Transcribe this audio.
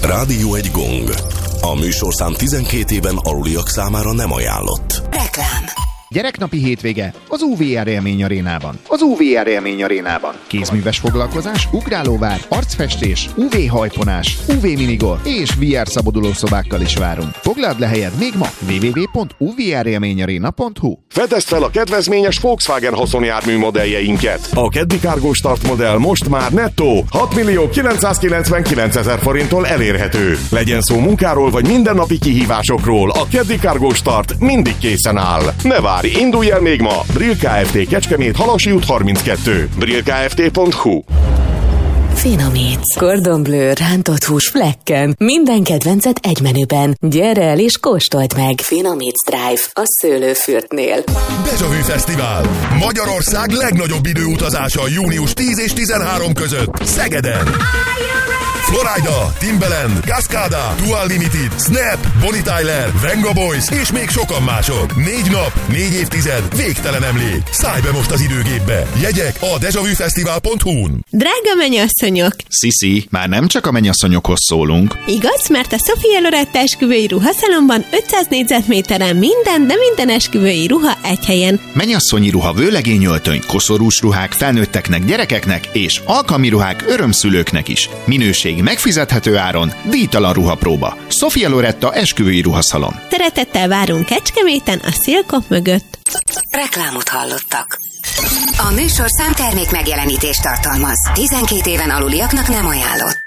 Rádió egy gong. A műsorszám 12 éven aluliak számára nem ajánlott. Reklám. Gyereknapi hétvége az UVR élményarénában. Kézműves foglalkozás, ugrálóvár, arcfestés, UV-hajponás, UV-minigolf és VR szabadulószobákkal is várunk. Foglald le helyed még ma www.uvrélményaréna.hu. Fedezd fel a kedvezményes Volkswagen haszonjármű modelljeinket. A Keddi Cargo Start modell most már nettó 6.999.000 forinttól elérhető. Legyen szó munkáról vagy mindennapi kihívásokról, a Keddi Cargo Start mindig készen áll. Ne várj, indulj el még ma! Brill Kft. Kecskemét, Halasi út 32. brillkft.hu. Finomíts. Cordon Bleu, rántott hús flekken. Minden kedvencet egy menüben. Gyere el és kóstold meg. Finomíts Drive a Szőlőfürtnél. Déjà Vu Fesztivál. Magyarország legnagyobb időutazása június 10 és 13 között. Szegeden. Florida, Timbaland, Cascada, Dual Limited, Snap, Bonnie Tyler, Venga Boys és még sokan mások. 4 nap, 4 évtized, végtelen emlék. Szállj be most az időgépbe. Jegyek a dejavűfesztivál.hu-n. Drága mennyasszonyok! Sziszi, már nem csak a mennyasszonyokhoz szólunk. Igaz, mert a Sofia Loretta esküvői ruhaszalomban 500 négyzetméteren minden, de minden esküvői ruha egy helyen. Mennyasszonyi ruha, vőlegényöltöny, koszorús ruhák felnőtteknek, gyerekeknek és alkalmi ruhák örömszülőknek is. Minőség megfizethető áron, díjtalan ruhapróba. Sofia Loretta esküvői ruhaszalon. Szeretettel várunk Kecskeméten a szélkap mögött. Reklámot hallottak. A műsorszám termék megjelenítést tartalmaz. 12 éven aluliaknak nem ajánlott.